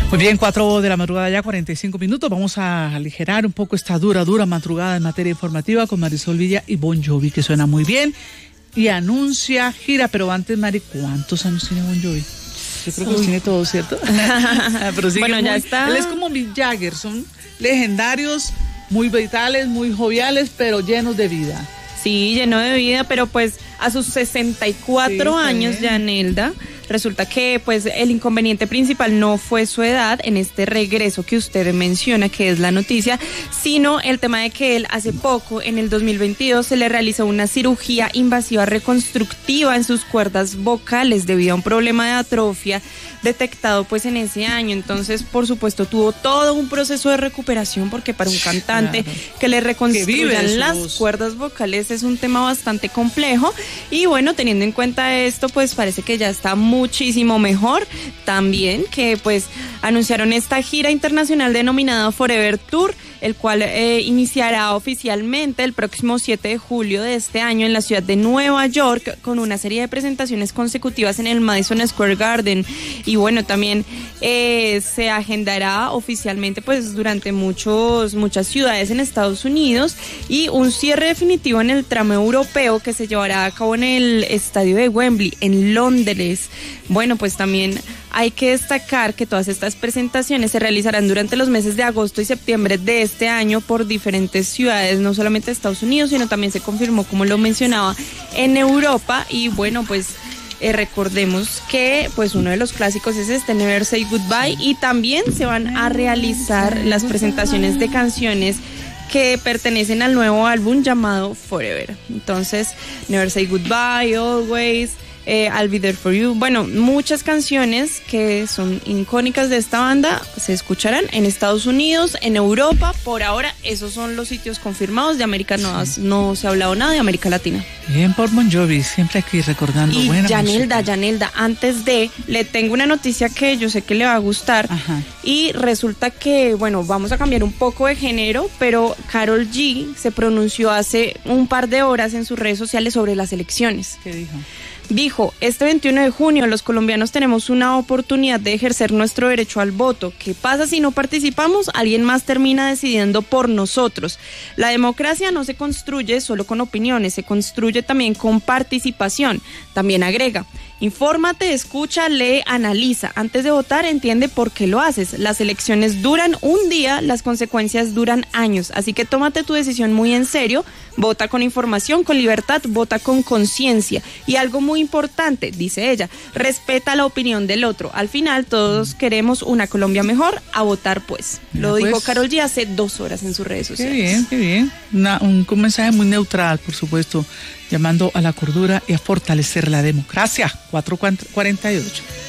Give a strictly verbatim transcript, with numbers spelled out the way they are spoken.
Muy bien, cuatro de la madrugada ya, cuarenta y cinco minutos. Vamos a aligerar un poco esta dura, dura madrugada en materia informativa con Marisol Villa y Bon Jovi, que suena muy bien y anuncia gira. Pero antes, Mari, ¿cuántos años tiene Bon Jovi? Yo creo que los tiene todos, ¿cierto? Pero sigue bueno, ya muy, está. Él es como Mick Jagger, son legendarios, muy vitales, muy joviales, pero llenos de vida. Sí, lleno de vida, pero pues a sus sesenta y cuatro sí, años ya, Nelda, resulta que pues el inconveniente principal no fue su edad en este regreso que usted menciona, que es la noticia, sino el tema de que él hace poco, en el dos mil veintidós, se le realizó una cirugía invasiva reconstructiva en sus cuerdas vocales debido a un problema de atrofia detectado pues en ese año. Entonces, por supuesto, tuvo todo un proceso de recuperación, porque para un cantante claro. que le reconstruyan que las cuerdas vocales es un tema bastante complejo. Y bueno, teniendo en cuenta esto, pues parece que ya está muchísimo mejor. También que pues anunciaron esta gira internacional denominada Forever Tour, el cual eh, iniciará oficialmente el próximo siete de julio de este año en la ciudad de Nueva York, con una serie de presentaciones consecutivas en el Madison Square Garden. Y bueno, también eh, se agendará oficialmente pues durante muchos, muchas ciudades en Estados Unidos, y un cierre definitivo en el tramo europeo que se llevará a cabo en el estadio de Wembley, en Londres. Bueno, pues también hay que destacar que todas estas presentaciones se realizarán durante los meses de agosto y septiembre de este año por diferentes ciudades, no solamente de Estados Unidos, sino también se confirmó, como lo mencionaba, en Europa. Y bueno, pues eh, recordemos que pues uno de los clásicos es este Never Say Goodbye, y también se van a realizar las presentaciones de canciones que pertenecen al nuevo álbum llamado Forever. Entonces, Never Say Goodbye, Always, eh, I'll Be There For You. Bueno, muchas canciones que son icónicas de esta banda se escucharán en Estados Unidos, en Europa. Por ahora, esos son los sitios confirmados. De América no, sí. no se ha hablado nada, de América Latina. Bien por Bon Jovi, siempre aquí recordando y buena Yanelda, música. Yanelda, antes de, le tengo una noticia que yo sé que le va a gustar. Ajá. Y resulta que, bueno, vamos a cambiar un poco de género, pero Karol G se pronunció hace un par de horas en sus redes sociales sobre las elecciones. ¿Qué dijo? Dijo, este veintiuno de junio los colombianos tenemos una oportunidad de ejercer nuestro derecho al voto. ¿Qué pasa si no participamos? Alguien más termina decidiendo por nosotros. La democracia no se construye solo con opiniones, se construye también con participación. También agrega, infórmate, escucha, lee, analiza. Antes de votar, entiende por qué lo haces. Las elecciones duran un día, las consecuencias duran años. Así que tómate tu decisión muy en serio. Vota con información, con libertad, vota con conciencia. Y algo muy importante, dice ella, respeta la opinión del otro. Al final, todos queremos una Colombia mejor, a votar pues. Lo pues, dijo Karol G hace dos horas en sus redes sociales. Qué bien, qué bien. Una, un, un mensaje muy neutral, por supuesto, llamando a la cordura y a fortalecer la democracia. cuatro cuarenta y ocho.